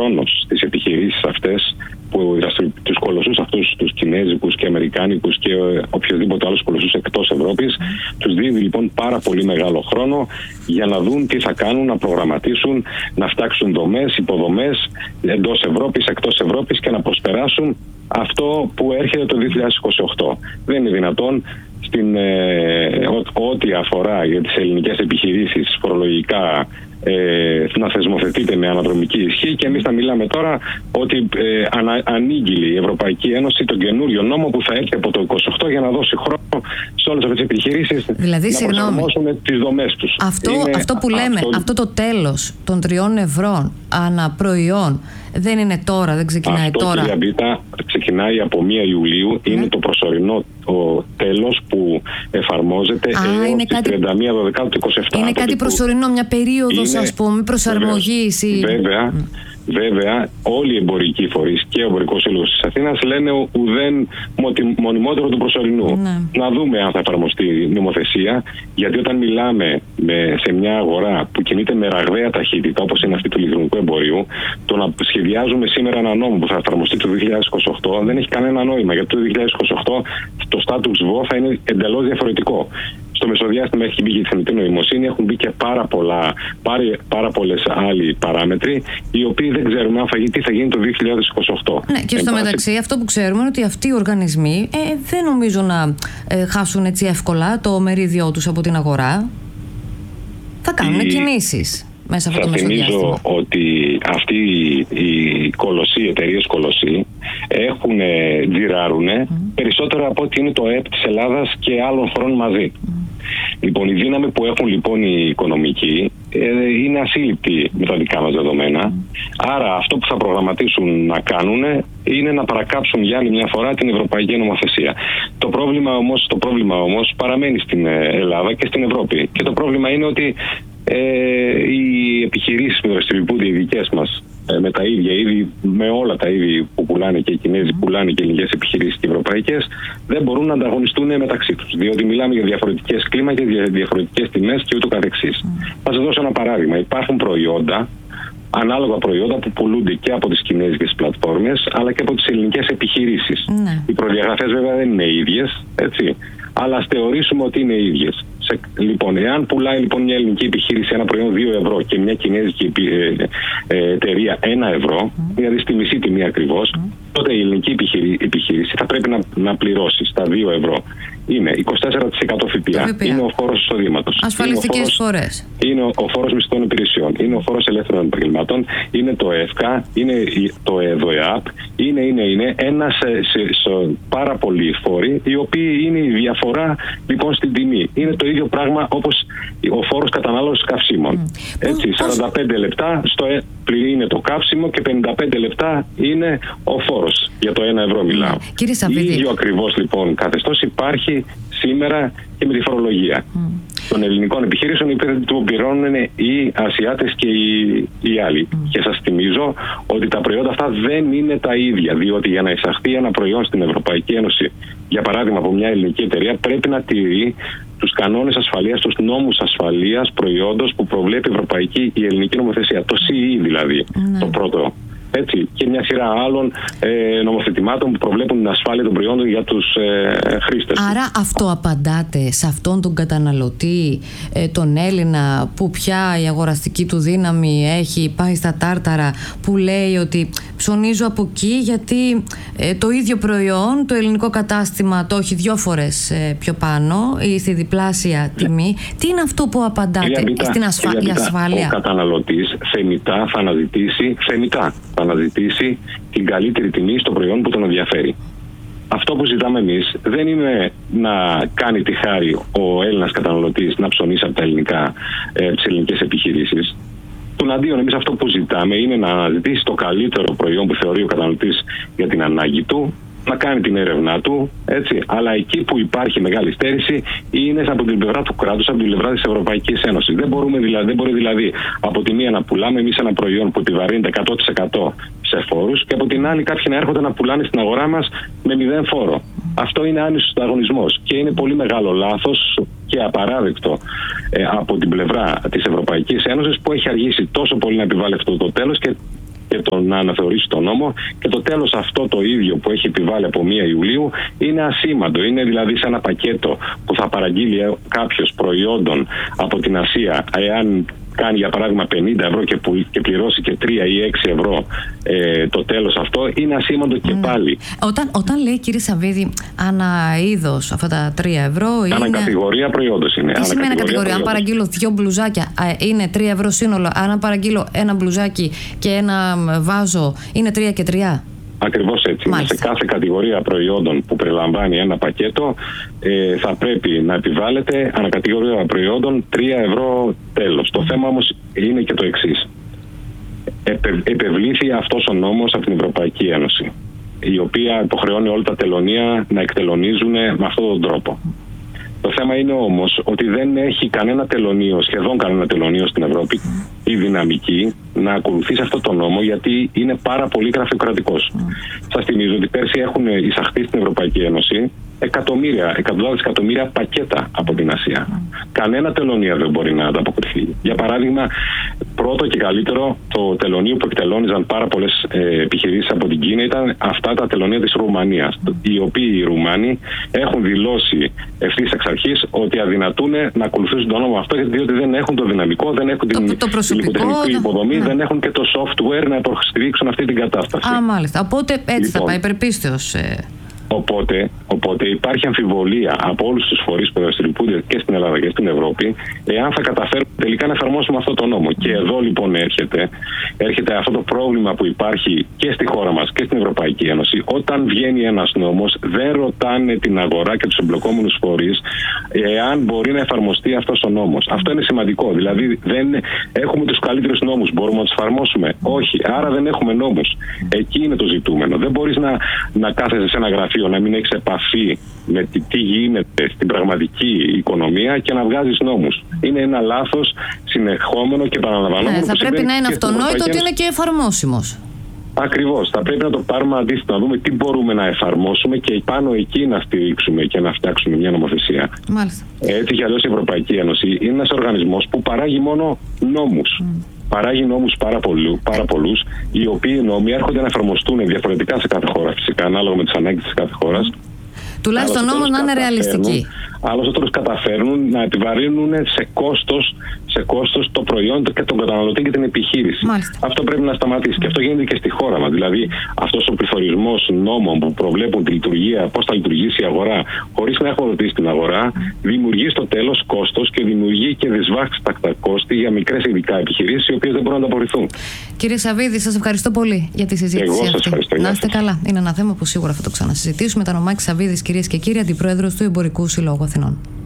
χρόνος στις επιχειρήσεις αυτές, τους κολοσσούς αυτούς, τους κινέζικους και αμερικάνικους και οποιοδήποτε άλλους κολοσσούς εκτός Ευρώπης, τους δίνει λοιπόν πάρα πολύ μεγάλο χρόνο για να δουν τι θα κάνουν, να προγραμματίσουν, να φτιάξουν δομές, υποδομές εντός Ευρώπης, εκτός Ευρώπης και να προσπεράσουν αυτό που έρχεται το 2028. Δεν είναι δυνατόν ό,τι αφορά για τις ελληνικές επιχειρήσεις φορολογικά να θεσμοθετείται με αναδρομική ισχύ και εμείς θα μιλάμε τώρα ότι ανήγγειλε η Ευρωπαϊκή Ένωση τον καινούριο νόμο που θα έρθει από το 2028 για να δώσει χρόνο σε όλες αυτές τις επιχειρήσεις δηλαδή, να προσαρμόσουν τις δομές τους. Αυτό που λέμε, αυτό το τέλος των 3 ευρώ ανά προϊόν δεν είναι τώρα, δεν ξεκινάει αυτό, τώρα. Κυρία Μπίτα, ξεκινάει από 1 Ιουλίου, είναι το προσωρινό τέλος που εφαρμόζεται έως τις 31 Δεκάτου του 2027. Είναι κάτι προσωρινό, μια περίοδος ας πούμε προσαρμογής. Βέβαια, όλοι οι εμπορικοί φορείς και ο Εμπορικός Σύλλογος της Αθήνας λένε ουδέν μονιμότερο του προσωρινού. Να δούμε αν θα εφαρμοστεί η νομοθεσία, γιατί όταν μιλάμε σε μια αγορά που κινείται με ραγδαία ταχύτητα, όπως είναι αυτή του ηλεκτρονικού εμπορίου, το να σχεδιάζουμε σήμερα ένα νόμο που θα εφαρμοστεί το 2028 δεν έχει κανένα νόημα, γιατί το 2028 το status quo θα είναι εντελώς διαφορετικό. Στο μεσοδιάστημα έχει μπει και η τεχνητή νοημοσύνη, έχουν μπει και πάρα πολλές άλλοι παράμετροι, οι οποίοι δεν ξέρουμε τι θα γίνει το 2028. Ναι, και στο μεταξύ, αυτό που ξέρουμε είναι ότι αυτοί οι οργανισμοί δεν νομίζω να χάσουν έτσι εύκολα το μερίδιό τους από την αγορά. Θα κάνουν κινήσεις μέσα από το μεσοδιάστημα. Θυμίζω ότι αυτοί οι εταιρείες κολοσσοί τζιράρουν περισσότερο από ό,τι είναι το ΕΠ της Ελλάδας και άλλων χωρών μαζί. Λοιπόν, η δύναμη που έχουν λοιπόν οι οικονομικοί είναι ασύλληπτη με τα δικά μας δεδομένα. Άρα αυτό που θα προγραμματίσουν να κάνουν είναι να παρακάψουν για άλλη μια φορά την ευρωπαϊκή νομοθεσία. Το πρόβλημα όμως παραμένει στην Ελλάδα και στην Ευρώπη. Και το πρόβλημα είναι ότι οι επιχειρήσεις που δραστηριοποιούνται, οι δικές μας, με τα ίδια είδη, με όλα τα είδη που πουλάνε και οι Κινέζοι πουλάνε και ελληνικές επιχειρήσεις και ευρωπαϊκές, δεν μπορούν να ανταγωνιστούν μεταξύ τους. Διότι μιλάμε για διαφορετικές κλίμακες, για διαφορετικές τιμές και ούτω καθεξής. Θα σας δώσω ένα παράδειγμα. Υπάρχουν ανάλογα προϊόντα που πουλούνται και από τις κινέζικες πλατφόρμες αλλά και από τις ελληνικές επιχειρήσεις. Οι προδιαγραφές βέβαια δεν είναι ίδιες, έτσι, αλλά ας θεωρήσουμε ότι είναι ίδιες. Λοιπόν, εάν πουλάει λοιπόν μια ελληνική επιχείρηση ένα προϊόν 2 ευρώ και μια κινέζικη εταιρεία 1 ευρώ, δηλαδή στη μισή τιμή ακριβώς, τότε η ελληνική επιχείρηση θα πρέπει να πληρώσει στα 2 ευρώ. Είναι 24% ΦΠΑ, είναι ο φόρος εισοδήματος. Ασφαλιστικές φορές. Είναι ο φόρος μισθών υπηρεσιών, είναι ο φόρος ελεύθερων επαγγελμάτων, είναι το ΕΦΚΑ, είναι το ΕΔΟΕΑΠ, είναι ένας πάρα πολλοί φόροι, οι οποίοι είναι η διαφορά λοιπόν στην τιμή. Είναι το ίδιο πράγμα όπως ο φόρος κατανάλωσης καυσίμων. Έτσι, 45 λεπτά είναι το καύσιμο και 55 λεπτά είναι ο φόρος. Για το 1 ευρώ μιλάω. Ίδιο ακριβώς λοιπόν καθεστώς υπάρχει σήμερα και με τη φορολογία των ελληνικών επιχειρήσεων, οι οποίοι του πληρώνουν οι Ασιάτες και οι άλλοι. Και σας θυμίζω ότι τα προϊόντα αυτά δεν είναι τα ίδια, διότι για να εισαχθεί ένα προϊόν στην Ευρωπαϊκή Ένωση, για παράδειγμα από μια ελληνική εταιρεία, πρέπει να τηρεί τους κανόνες ασφαλείας, τους νόμους ασφαλείας προϊόντος που προβλέπει η ελληνική νομοθεσία. Το CE δηλαδή, το πρώτο. Έτσι, και μια σειρά άλλων νομοθετημάτων που προβλέπουν την ασφάλεια των προϊόντων για τους χρήστες. Άρα αυτό απαντάτε σε αυτόν τον καταναλωτή, τον Έλληνα, που πια η αγοραστική του δύναμη έχει πάει στα τάρταρα, που λέει ότι ψωνίζω από εκεί γιατί το ίδιο προϊόν το ελληνικό κατάστημα το έχει 2 φορές πιο πάνω ή στη διπλάσια τιμή. Τι είναι αυτό που απαντάτε στην ασφάλεια? Ο καταναλωτής θεμητά θα αναζητήσει την καλύτερη τιμή στο προϊόν που τον ενδιαφέρει. Αυτό που ζητάμε εμείς δεν είναι να κάνει τη χάρη ο Έλληνας καταναλωτής να ψωνίσει από τις ελληνικές επιχειρήσεις. Τον αντίον, εμείς αυτό που ζητάμε είναι να αναζητήσει το καλύτερο προϊόν που θεωρεί ο καταναλωτής για την ανάγκη του, να κάνει την έρευνά του, έτσι. Αλλά εκεί που υπάρχει μεγάλη στέρηση είναι από την πλευρά του κράτους, από την πλευρά της Ευρωπαϊκής Ένωσης. Δεν μπορεί δηλαδή από τη μία να πουλάμε εμείς ένα προϊόν που επιβαρύνεται 100% σε φόρους και από την άλλη κάποιοι να έρχονται να πουλάνε στην αγορά μας με 0 φόρο. Αυτό είναι άνισος ανταγωνισμός και είναι πολύ μεγάλο λάθος και απαράδεκτο από την πλευρά της Ευρωπαϊκής Ένωσης, που έχει αργήσει τόσο πολύ να επιβάλλει αυτό το τέλος και να αναθεωρήσει τον νόμο και το τέλος αυτό το ίδιο που έχει επιβάλει από 1 Ιουλίου είναι ασήμαντο. Είναι δηλαδή σε ένα πακέτο που θα παραγγείλει κάποιος προϊόντων από την Ασία, εάν κάνει για παράδειγμα 50 ευρώ και πληρώσει και 3 ή 6 ευρώ το τέλος αυτό, είναι ασήμαντο και πάλι. Όταν λέει, κύριε Σαββίδη, αναείδος αυτά τα 3 ευρώ είναι... Ανακατηγορία προϊόντος είναι. Τι σημαίνει ανακατηγορία? Αν παραγγείλω 2 μπλουζάκια είναι 3 ευρώ σύνολο. Αν παραγγείλω ένα μπλουζάκι και ένα βάζο είναι 3 και 3. Ακριβώς έτσι. Σε κάθε κατηγορία προϊόντων που περιλαμβάνει ένα πακέτο θα πρέπει να επιβάλλεται ανακατηγορία προϊόντων 3 ευρώ τέλος. Το θέμα όμως είναι και το εξής. Επευλήθη αυτός ο νόμος από την Ευρωπαϊκή Ένωση, η οποία υποχρεώνει όλα τα τελωνεία να εκτελωνίζουν με αυτόν τον τρόπο. Το θέμα είναι όμως ότι δεν έχει κανένα τελωνείο, σχεδόν κανένα τελωνείο στην Ευρώπη, η δυναμική να ακολουθήσει αυτό το νόμο, γιατί είναι πάρα πολύ γραφειοκρατικός. Σας θυμίζω ότι πέρσι έχουν εισαχθεί στην Ευρωπαϊκή Ένωση εκατοντάδες εκατομμύρια πακέτα από την Ασία. Κανένα τελωνείο δεν μπορεί να ανταποκριθεί. Για παράδειγμα, πρώτο και καλύτερο, το τελωνείο που εκτελώνιζαν πάρα πολλές επιχειρήσεις από την Κίνα ήταν αυτά τα τελωνεία της Ρουμανίας. Οι οποίοι οι Ρουμάνοι έχουν δηλώσει ευθύς εξ αρχής ότι αδυνατούν να ακολουθήσουν τον νόμο αυτό, διότι δεν έχουν το δυναμικό, δεν έχουν την υλικοτεχνική υποδομή, δεν έχουν και το software να υποστηρίξουν αυτή την κατάσταση. Μάλιστα. Οπότε έτσι θα πάει υπερπίστεως. Οπότε υπάρχει αμφιβολία από όλους τους φορείς που δραστηριοποιούνται και στην Ελλάδα και στην Ευρώπη, εάν θα καταφέρουν τελικά να εφαρμόσουμε αυτό το νόμο. Και εδώ λοιπόν έρχεται αυτό το πρόβλημα που υπάρχει και στη χώρα μας και στην Ευρωπαϊκή Ένωση. Όταν βγαίνει ένας νόμος, δεν ρωτάνε την αγορά και τους εμπλεκόμενους φορείς εάν μπορεί να εφαρμοστεί αυτός ο νόμος. Αυτό είναι σημαντικό. Δηλαδή, δεν έχουμε τους καλύτερους νόμους. Μπορούμε να τους εφαρμόσουμε? Όχι. Άρα δεν έχουμε νόμους. Εκεί είναι το ζητούμενο. Δεν μπορείς να κάθεσαι σε ένα γραφείο, να μην έχεις επαφή με τι γίνεται στην πραγματική οικονομία και να βγάζεις νόμους. Είναι ένα λάθος συνεχόμενο και επαναλαμβανόμενο. Θα πρέπει να είναι αυτονόητο ότι είναι και εφαρμόσιμος. Ακριβώς. Θα πρέπει να το πάρουμε αντίστοιχα, να δούμε τι μπορούμε να εφαρμόσουμε και πάνω εκεί να στηρίξουμε και να φτιάξουμε μια νομοθεσία. Μάλιστα. Έτσι κι αλλιώς η Ευρωπαϊκή Ένωση είναι ένας οργανισμός που παράγει μόνο νόμους. Παράγει νόμους πάρα πολλούς, οι οποίοι νόμοι έρχονται να εφαρμοστούν διαφορετικά σε κάθε χώρα, φυσικά, ανάλογα με τις ανάγκες της κάθε χώρας. Τουλάχιστον όμως να είναι ρεαλιστικοί. Άλλωστε καταφέρνουν να επιβαρύνουν σε κόστος το προϊόν και τον καταναλωτή και την επιχείρηση. Μάλιστα. Αυτό πρέπει να σταματήσει. Και αυτό γίνεται και στη χώρα μας. Δηλαδή, αυτός ο πληθωρισμός νόμων που προβλέπουν τη λειτουργία, πώς θα λειτουργήσει η αγορά, χωρίς να έχουν ρωτήσει την αγορά, δημιουργεί στο τέλος κόστος και δημιουργεί και δυσβάστακτα κόστη για μικρές ειδικά επιχειρήσεις, οι οποίες δεν μπορούν να ανταποκριθούν. Κύριε Σαββίδη, σας ευχαριστώ πολύ για τη συζήτηση αυτή. Να είστε καλά. Είναι ένα θέμα που σίγουρα θα το ξανασυζητήσουμε. Ήταν ο Μάκης Σαββίδης, κυρίες και κύριοι, αντιπρόεδρος του Εμπορικού Συλλόγου Αθηνών.